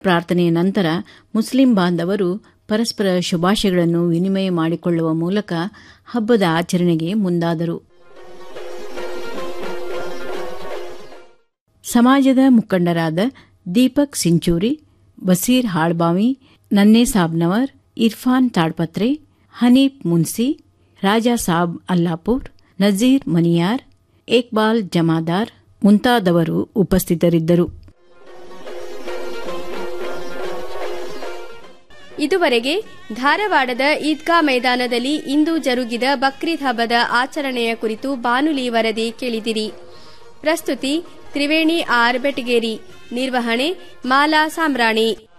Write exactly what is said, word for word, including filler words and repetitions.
ಪ್ರಾರ್ಥನೆಯ ನಂತರ ಮುಸ್ಲಿಂ ಬಾಂಧವರು ಪರಸ್ಪರ ಶುಭಾಶಯಗಳನ್ನು ವಿನಿಮಯ ಮಾಡಿಕೊಳ್ಳುವ ಮೂಲಕ ಹಬ್ಬದ ಆಚರಣೆಗೆ ಮುಂದಾದರು. ಸಮಾಜದ ಮುಖಂಡರಾದ ದೀಪಕ್ ಸಿಂಚೂರಿ, ಬಸೀರ್ ಹಾಳ್ಬಾವಿ, ನನ್ನೆ ಸಾಬ್ನವರ್, ಇರ್ಫಾನ್ ತಾಡ್ಪತ್ರೆ, ಹನೀಫ್ ಮುನ್ಸಿ, ರಾಜಾ ಸಾಬ್ ಅಲ್ಲಾಪುರ್, ನಜೀರ್ ಮನಿಯಾರ್, ಏಕ್ಬಾಲ್ ಜಮಾದಾರ್ ಮುಂತಾದವರು ಉಪಸ್ಥಿತರಿದ್ದರು. ಇದುವರೆಗೆ ಧಾರವಾಡದ ಈದ್ಗಾ ಮೈದಾನದಲ್ಲಿ ಇಂದು ಜರುಗಿದ ಬಕ್ರೀದ್ ಹಬ್ಬದ ಆಚರಣೆಯ ಕುರಿತು ಬಾನುಲಿ ವರದಿ ಕೇಳಿದಿರಿ. ಪ್ರಸ್ತುತಿ ತ್ರಿವೇಣಿ ಆರ್ ಬೆಟಗೇರಿ, ನಿರ್ವಹಣೆ ಮಾಲಾ ಸಾಮ್ರಾಣಿ.